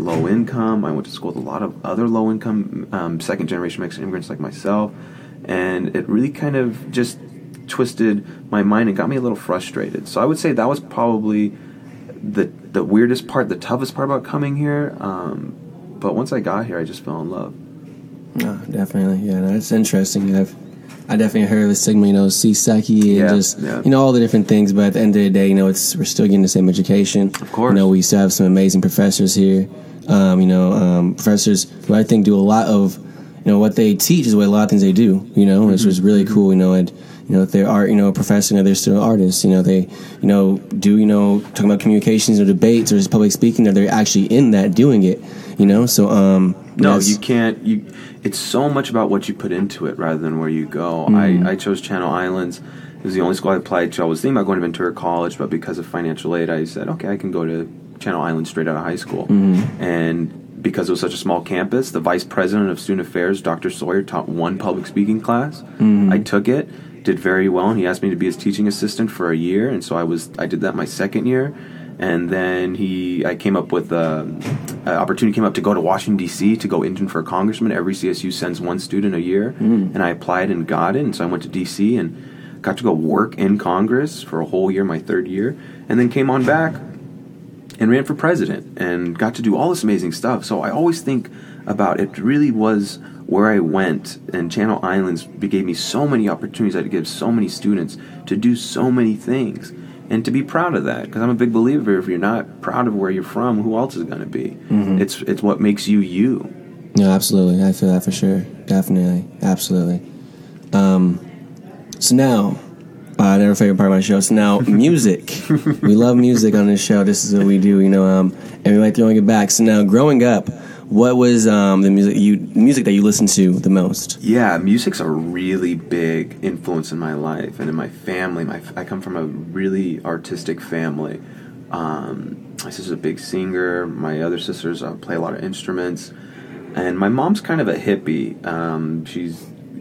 low income. I went to school with a lot of other low income second-generation Mexican immigrants like myself. And it really kind of just twisted my mind and got me a little frustrated. So I would say that was probably the weirdest part, the toughest part about coming here. But once I got here, I just fell in love. No, definitely. Yeah, that's interesting. I definitely heard of the stigma, CSECI and all the different things. But at the end of the day, we're still getting the same education. Of course. We still have some amazing professors here. Professors who I think do a lot of, what they teach is what a lot of things they do, which was really cool, and if they're art, professor, they're still artists, they, do, talking about communications or debates or just public speaking, they're actually in that doing it, so, no, you can't, it's so much about what you put into it rather than where you go. I chose Channel Islands. It was the only school I applied to. I was thinking about going to Ventura College, but because of financial aid, I said, okay, I can go to Channel Islands straight out of high school. And because it was such a small campus, the vice president of student affairs, Dr. Sawyer, taught one public speaking class. I took it, did very well, and he asked me to be his teaching assistant for a year, and so I did that my second year. And then I came up with an opportunity came up to go to Washington, D.C. to go intern for a congressman. Every CSU sends one student a year, and I applied and got it, and so I went to D.C. and got to go work in Congress for a whole year, my third year, and then came on back and ran for president and got to do all this amazing stuff. So I always think about it really was where I went, and Channel Islands gave me so many opportunities I had to give so many students to do so many things. And to be proud of that, because I'm a big believer, if you're not proud of where you're from, who else is going to be? It's what makes you you. No, absolutely. I feel that for sure. Definitely. Absolutely. So now, another favorite part of my show. So now, music. We love music on this show. This is what we do, and we like throwing it back. So now, growing up, what was the music that you listened to the most? Yeah, music's a really big influence in my life and in my family. I come from a really artistic family. My sister's a big singer. My other sisters play a lot of instruments. And my mom's kind of a hippie. She's,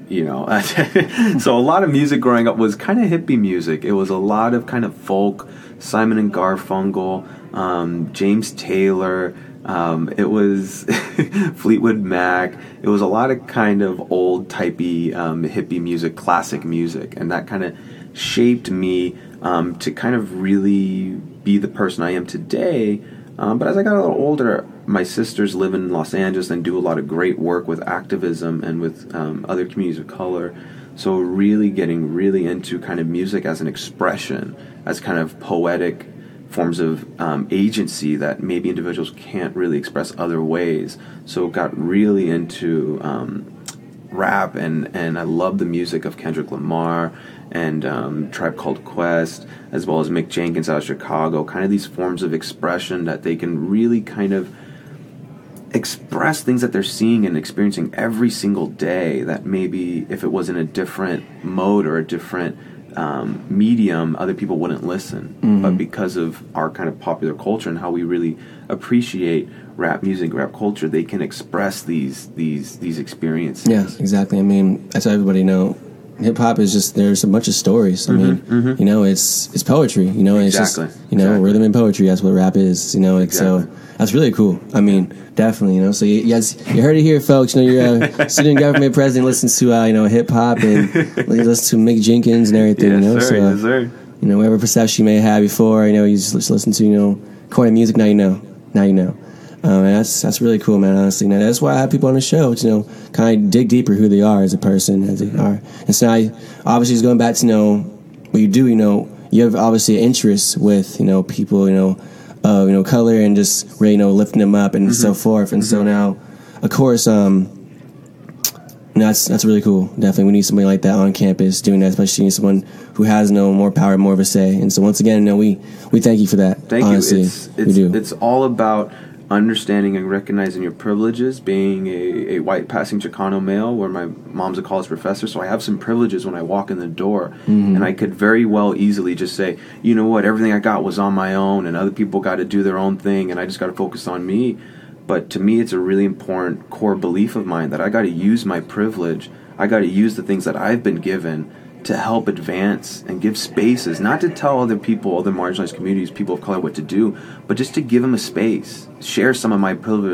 so a lot of music growing up was kind of hippie music. It was a lot of kind of folk, Simon and Garfunkel, James Taylor. It was Fleetwood Mac. It was a lot of kind of old typey hippie music, classic music, and that kind of shaped me to kind of really be the person I am today. But as I got a little older, my sisters live in Los Angeles and do a lot of great work with activism and with other communities of color. So really getting really into kind of music as an expression, as kind of poetic forms of agency that maybe individuals can't really express other ways. So got really into rap, and I love the music of Kendrick Lamar and Tribe Called Quest, as well as Mick Jenkins out of Chicago, kind of these forms of expression that they can really kind of express things that they're seeing and experiencing every single day that maybe if it was in a different mode or a different medium, other people wouldn't listen. But because of our kind of popular culture and how we really appreciate rap music, rap culture, they can express these experiences. Yeah, exactly. I mean, that's how everybody know. Hip hop is just, there's a bunch of stories. I mean, it's poetry. It's just rhythm and poetry. That's what rap is. So that's really cool. I mean, definitely. So you heard it here, folks. Your student government president listens to hip hop and listens to Mick Jenkins and everything. Yes, sir. Whatever perception you may have before, you just listen to corny music. Now you know. And that's really cool, man, honestly. Now, that's why I have people on the show to, kind of dig deeper who they are as a person, as they are. And so I obviously is going back to, what you do, you have obviously an interest with, people, of, color and just really, lifting them up and so forth. And so now, of course, that's really cool. Definitely, we need somebody like that on campus doing that, especially someone who has more power, more of a say. And so once again, we thank you for that. Thank honestly, you. We do. It's all about understanding and recognizing your privileges, being a white passing Chicano male where my mom's a college professor, so I have some privileges when I walk in the door. And I could very well easily just say, you know what, everything I got was on my own and other people got to do their own thing and I just got to focus on me. But to me, it's a really important core belief of mine that I got to use my privilege. I got to use the things that I've been given to help advance and give spaces, not to tell other people, other marginalized communities, people of color what to do, but just to give them a space, share some of my privilege